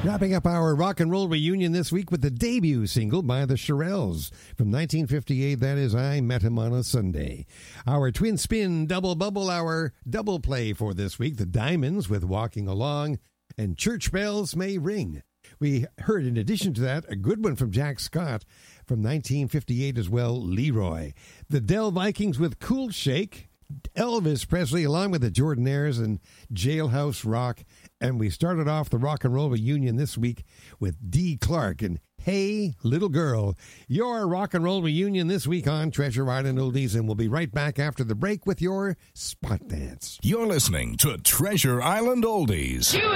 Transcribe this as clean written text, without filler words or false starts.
Wrapping up our rock and roll reunion this week with the debut single by the Shirelles from 1958, that is I Met Him on a Sunday. Our twin spin double bubble, our double play for this week, the Diamonds with Walking Along and Church Bells May Ring. We heard, in addition to that, a good one from Jack Scott from 1958 as well, Leroy. The Del Vikings with Cool Shake, Elvis Presley along with the Jordanaires and Jailhouse Rock. And we started off the rock and roll reunion this week with Dee Clark and Hey Little Girl. Your rock and roll reunion this week on Treasure Island Oldies, and we'll be right back after the break with your Spot Dance. You're listening to Treasure Island Oldies.